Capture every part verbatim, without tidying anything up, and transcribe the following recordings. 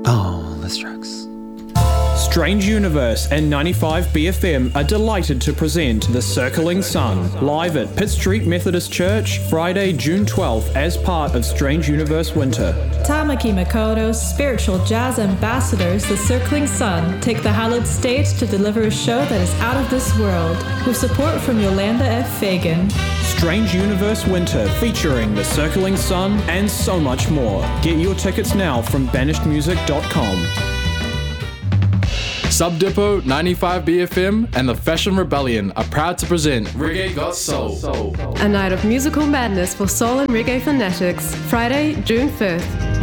Oh, the Strokes. Strange Universe and ninety-five B F M are delighted to present The Circling Sun, live at Pitt Street Methodist Church, Friday, June twelfth, as part of Strange Universe Winter. Tamaki Makoto's spiritual jazz ambassadors, The Circling Sun, take the hallowed stage to deliver a show that is out of this world, with support from Yolanda F. Fagan. Strange Universe Winter, featuring The Circling Sun and so much more. Get your tickets now from banished music dot com. Sub Depot, ninety-five B F M, and the Fashion Rebellion are proud to present Reggae Got Soul. A night of musical madness for soul and reggae fanatics, Friday, June fifth.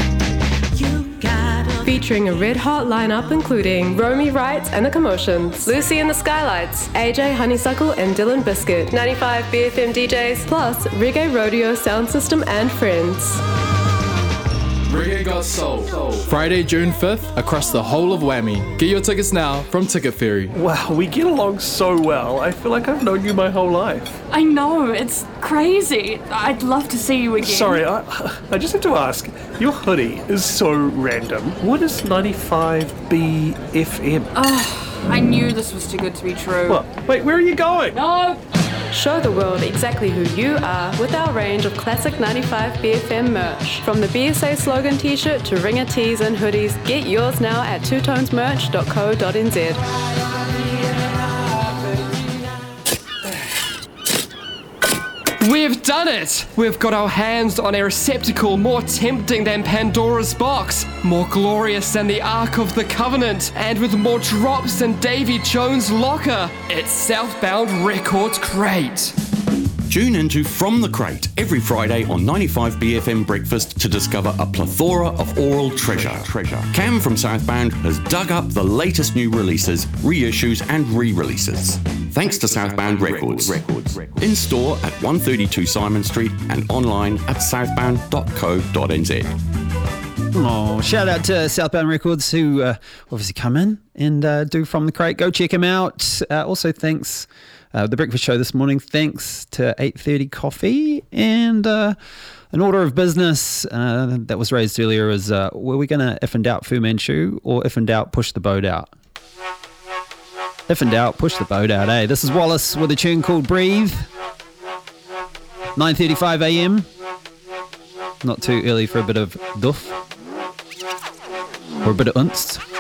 Featuring a red-hot lineup including Romy Wright and the Commotions, Lucy and the Skylights, A J Honeysuckle and Dylan Biscuit, ninety-five B F M D Js, plus Reggae Rodeo Sound System and friends. Reggae Got Soul. Friday, June fifth, across the whole of Whammy. Get your tickets now from Ticket Ferry. Wow, we get along so well. I feel like I've known you my whole life. I know, it's crazy. I'd love to see you again. Sorry, I, I just have to ask. Your hoodie is so random. What is ninety-five B F M? Oh, I knew this was too good to be true. What? Wait, where are you going? No! Show the world exactly who you are with our range of classic ninety-five B F M merch. From the B S A slogan t-shirt to ringer tees and hoodies, get yours now at two tones merch dot co dot n z. We've done it! We've got our hands on a receptacle more tempting than Pandora's box, more glorious than the Ark of the Covenant, and with more drops than Davy Jones' locker. It's Southbound Records Crate. Tune into From the Crate every Friday on ninety-five B F M Breakfast to discover a plethora of oral treasure. treasure. Cam from Southbound has dug up the latest new releases, reissues and re-releases. Thanks to Southbound Records. Records. In store at one thirty-two Simon Street and online at southbound dot co dot n z. Oh, shout out to Southbound Records who uh, obviously come in and uh, do From the Crate. Go check them out. Uh, also, thanks uh, the breakfast show this morning. Thanks to eight thirty Coffee and uh, an order of business uh, that was raised earlier is uh, were we going to if in doubt Fu Manchu or if in doubt push the boat out? If in doubt, push the boat out, eh? This is Wallace with a tune called Breathe. nine thirty-five a.m. Not too early for a bit of duff. Or a bit of unst.